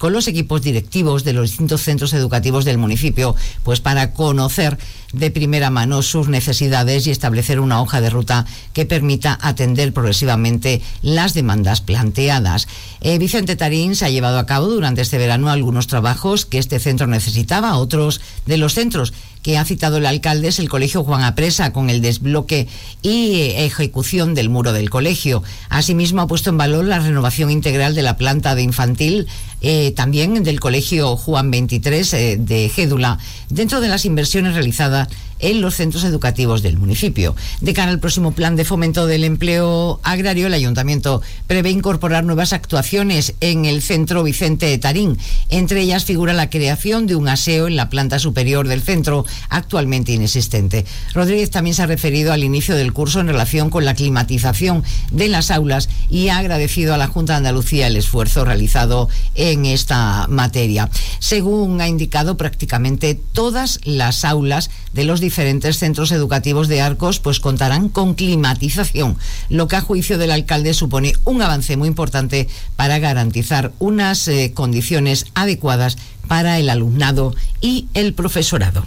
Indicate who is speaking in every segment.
Speaker 1: con los equipos directivos de los distintos centros educativos del municipio, pues para conocer de primera mano sus necesidades y establecer una hoja de ruta que permita atender progresivamente las demandas planteadas. Vicente Tarín se ha llevado a cabo durante este verano algunos trabajos que este centro necesitaba. Otros de los centros que ha citado el alcalde es el Colegio Juan Apresa, con el desbloque y ejecución del muro del colegio. Asimismo, ha puesto en valor la renovación integral de la planta de infantil, también del Colegio Juan 23 de Gédula, dentro de las inversiones realizadas en los centros educativos del municipio. De cara al próximo plan de fomento del empleo agrario, el ayuntamiento prevé incorporar nuevas actuaciones en el centro Vicente Tarín. Entre ellas figura la creación de un aseo en la planta superior del centro, actualmente inexistente. Rodríguez también se ha referido al inicio del curso en relación con la climatización de las aulas y ha agradecido a la Junta de Andalucía el esfuerzo realizado en esta materia. Según ha indicado, prácticamente todas las aulas de los diferentes centros educativos de Arcos pues contarán con climatización, lo que a juicio del alcalde supone un avance muy importante para garantizar unas condiciones adecuadas para el alumnado y el profesorado.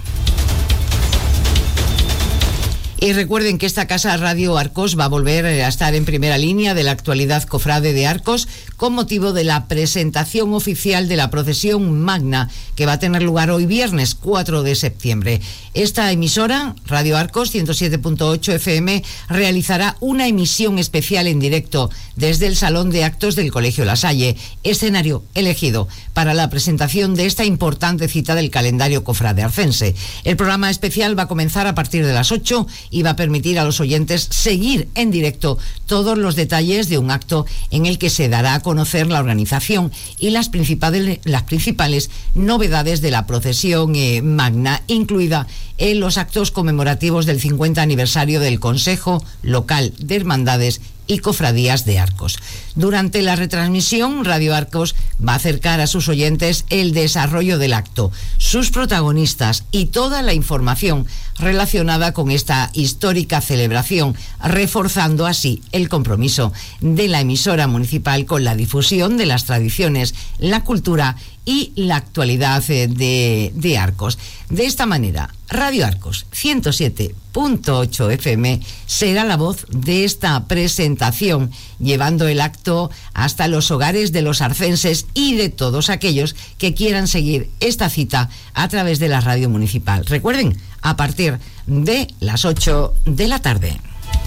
Speaker 1: Y recuerden que esta casa Radio Arcos va a volver a estar en primera línea de la actualidad cofrade de Arcos con motivo de la presentación oficial de la procesión magna que va a tener lugar hoy viernes 4 de septiembre. Esta emisora, Radio Arcos 107.8 FM, realizará una emisión especial en directo desde el Salón de Actos del Colegio La Salle, escenario elegido para la presentación de esta importante cita del calendario cofrade arcense. El programa especial va a comenzar a partir de las 8 y va a permitir a los oyentes seguir en directo todos los detalles de un acto en el que se dará a conocer la organización y las principales novedades de la procesión magna, incluida en los actos conmemorativos del 50 aniversario del Consejo Local de Hermandades y Cofradías de Arcos. Durante la retransmisión, Radio Arcos va a acercar a sus oyentes el desarrollo del acto, sus protagonistas y toda la información relacionada con esta histórica celebración, reforzando así el compromiso de la emisora municipal con la difusión de las tradiciones, la cultura y la actualidad de Arcos. De esta manera, Radio Arcos 107.8 FM será la voz de esta presentación, llevando el acto hasta los hogares de los arcenses y de todos aquellos que quieran seguir esta cita a través de la radio municipal. Recuerden, a partir de las 8 de la tarde.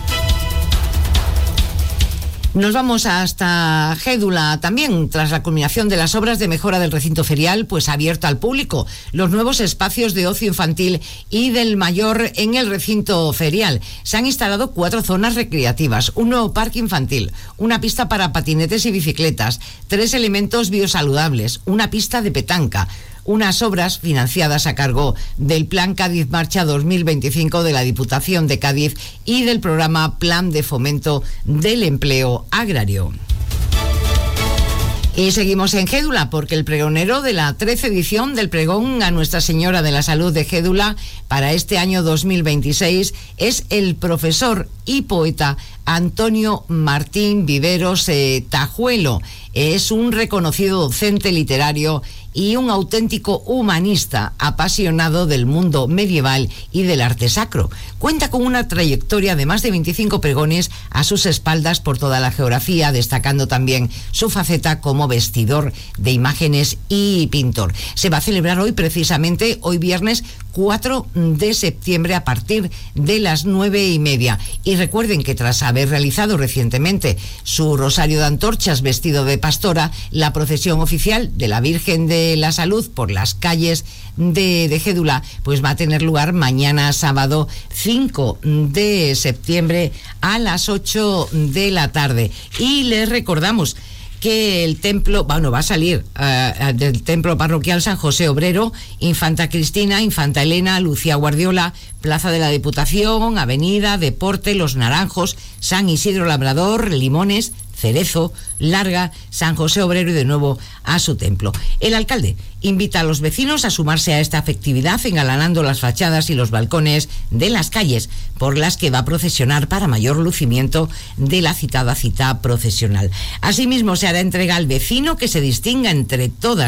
Speaker 1: Nos vamos hasta Gédula también, tras la culminación de las obras de mejora del recinto ferial, pues abierto al público, los nuevos espacios de ocio infantil y del mayor en el recinto ferial. Se han instalado 4 zonas recreativas, un nuevo parque infantil, una pista para patinetes y bicicletas, 3 elementos biosaludables, una pista de petanca, unas obras financiadas a cargo del Plan Cádiz Marcha 2025 de la Diputación de Cádiz y del programa Plan de Fomento del Empleo Agrario. Y seguimos en Gédula, porque el pregonero de la 13ª edición del pregón a Nuestra Señora de la Salud de Gédula para este año 2026 es el profesor y poeta Antonio Martín Viveros Tajuelo. Es un reconocido docente literario y un auténtico humanista apasionado del mundo medieval y del arte sacro. Cuenta con una trayectoria de más de 25 pregones a sus espaldas por toda la geografía, destacando también su faceta como vestidor de imágenes y pintor. Se va a celebrar hoy, precisamente, hoy viernes 4 de septiembre a partir de las 9:30. Y recuerden que tras haber realizado recientemente su rosario de antorchas vestido de pastora, la procesión oficial de la Virgen de la Salud por las calles de Gédula pues va a tener lugar mañana sábado 5 de septiembre a las 8 de la tarde. Y les recordamos que el templo, va a salir del templo parroquial San José Obrero, Infanta Cristina, Infanta Elena, Lucía Guardiola, Plaza de la Diputación, Avenida, Deporte, Los Naranjos, San Isidro Labrador, Limones, Cerezo, Larga, San José Obrero y de nuevo a su templo. El alcalde invita a los vecinos a sumarse a esta festividad engalanando las fachadas y los balcones de las calles por las que va a procesionar para mayor lucimiento de la citada cita procesional. Asimismo, se hará entrega al vecino que se distinga entre todas